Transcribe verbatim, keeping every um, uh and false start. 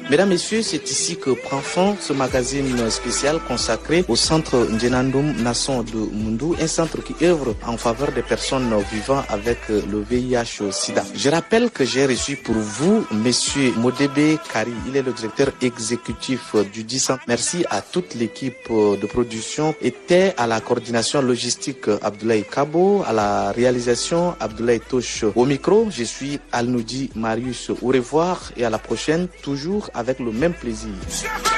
Mesdames, Messieurs, c'est ici que prend fin ce magazine spécial consacré au centre Njenandoum Nasson de Moundou, un centre qui œuvre en faveur des personnes vivant avec le V I H sida. Je rappelle que j'ai reçu pour vous Monsieur Modebe Kari, il est le directeur exécutif du D I S A. Merci à toute l'équipe de production. Était à la coordination logistique Abdoulaye Kabo, à la réalisation Abdoulaye Touche. Au micro, je suis Alnoudi Marius. Au revoir et à la prochaine, toujours avec le même plaisir.